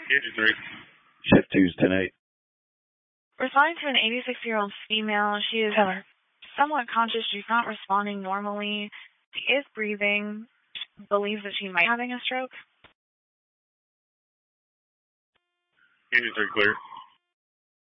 Engine 3. Shift 2's 10-8. Responding to an 86-year-old female, she is somewhat conscious. She's not responding normally. She is breathing. She believes that she might be having a stroke. Engine 3 clear.